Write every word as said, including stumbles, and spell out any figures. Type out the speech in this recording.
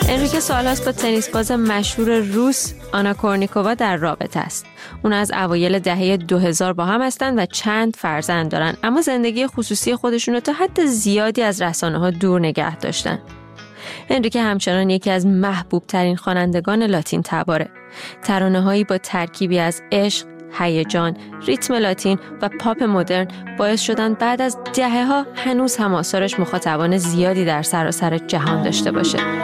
انریکه سالهاست با تنیس باز مشهور روس آنا کورنیکووا در رابطه است. اون از اوایل دهه دو هزار با هم هستن و چند فرزند دارن، اما زندگی خصوصی خودشون رو تا حد زیادی از رسانه‌ها دور نگه داشتن. انریکه همچنان یکی از محبوب ترین خوانندگان لاتین تباره. ترانه‌هایی با ترکیبی از عشق، هیجان، ریتم لاتین و پاپ مدرن باعث شدن بعد از دهه‌ها هنوز هم آثارش مخاطبان زیادی در سراسر جهان داشته باشه.